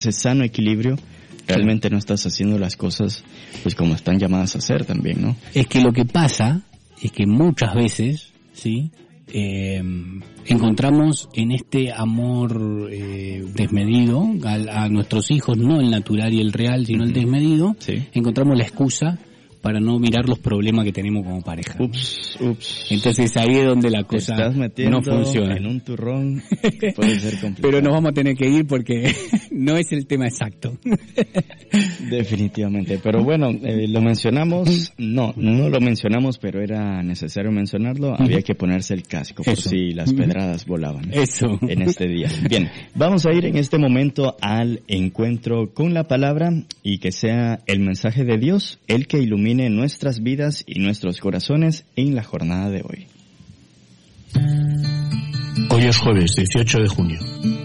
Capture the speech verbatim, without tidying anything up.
ese sano equilibrio, realmente no estás haciendo las cosas pues como están llamadas a hacer también, ¿no? Es que lo que pasa es que muchas veces, ¿sí? Eh, encontramos en este amor eh, desmedido a, a nuestros hijos, no el natural y el real, sino el desmedido, sí. encontramos la excusa para no mirar los problemas que tenemos como pareja. Ups, ups. Entonces ahí es donde la Te cosa estás metiendo no funciona. En un turrón que puede ser complicado. Pero nos vamos a tener que ir porque no es el tema exacto. Definitivamente. Pero bueno, eh, lo mencionamos. No, no lo mencionamos, pero era necesario mencionarlo. Uh-huh. Había que ponerse el casco por Eso. si las pedradas volaban. Eso. En este día. Bien, vamos a ir en este momento al encuentro con la palabra y que sea el mensaje de Dios el que ilumine nuestras vidas y nuestros corazones en la jornada de hoy. Hoy es jueves dieciocho de junio.